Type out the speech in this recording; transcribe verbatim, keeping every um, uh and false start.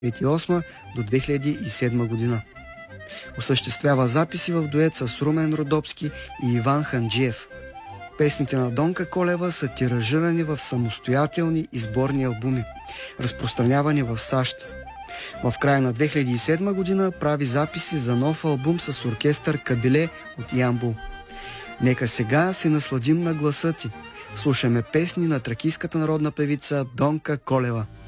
две хиляди и осма до две хиляди и седма година. Осъществява записи в дует с Румен Родопски и Иван Ханджиев. Песните на Донка Колева са тиражирани в самостоятелни и сборни албуми, разпространявани в САЩ. В края на две хиляди и седма година прави записи за нов албум с оркестър Кабиле от Ямбол. Нека сега се насладим на гласа ти. Слушаме песни на тракийската народна певица Донка Колева.